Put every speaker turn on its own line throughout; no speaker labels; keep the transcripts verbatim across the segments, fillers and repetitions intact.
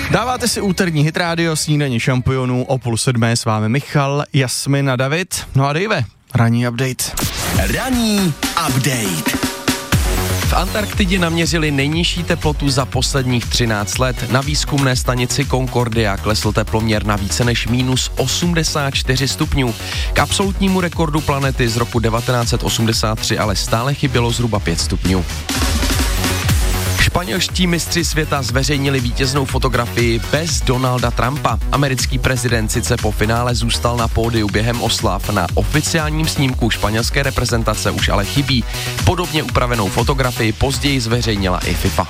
Dáváte si úterní Hit Radio, snídaní šampionů, o půl sedmé s vámi Michal, Jasmin a David. No a Dave, ranní update.
Ranní update.
V Antarktidě naměřili nejnižší teplotu za posledních třináct let. Na výzkumné stanici Concordia klesl teploměr na více než minus osmdesát čtyři stupňů. K absolutnímu rekordu planety z roku devatenáct set osmdesát tři ale stále chybělo zhruba pět stupňů. Španělští mistři světa zveřejnili vítěznou fotografii bez Donalda Trumpa. Americký prezident sice po finále zůstal na pódiu během oslav, na oficiálním snímku španělské reprezentace už ale chybí. Podobně upravenou fotografii později zveřejnila i FIFA.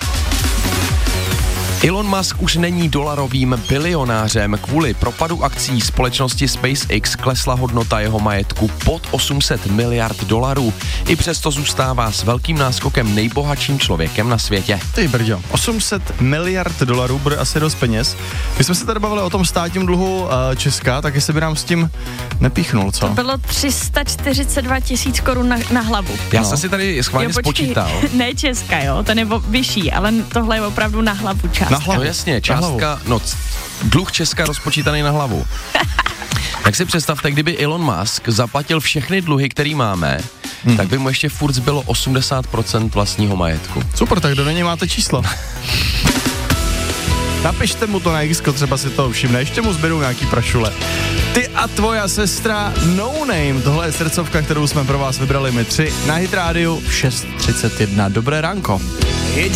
Elon Musk už není dolarovým bilionářem. Kvůli propadu akcí společnosti SpaceX klesla hodnota jeho majetku pod osm set miliard dolarů. I přesto zůstává s velkým náskokem nejbohatším člověkem na světě.
Ty brďo, osm set miliard dolarů bude asi dost peněz. My jsme se tady bavili o tom státním dluhu uh, Česka, tak jestli by nám s tím nepíchnul, co?
To bylo tři sta čtyřicet dva tisíc korun na, na hlavu.
Já
No.
jsem si tady schválně
Jo, počkej,
spočítal.
Ne Česka, jo, ten je vyšší, ale tohle je opravdu na hlavu částka.
Na hlavu.
No jasně, částka, no c- dluh Česka rozpočítaný na hlavu. Tak si představte, kdyby Elon Musk zaplatil všechny dluhy, který máme, hmm. tak by mu ještě furt zbylo osmdesát procent vlastního majetku.
Super, tak do něj máte číslo. Napište mu to na X, třeba si to všimne, ještě mu zběrou nějaký prašule. Ty a tvoja sestra No Name, tohle je srdcovka, kterou jsme pro vás vybrali my tři na Hit Radio v šest třicet jedna. Dobré ránko.
Hit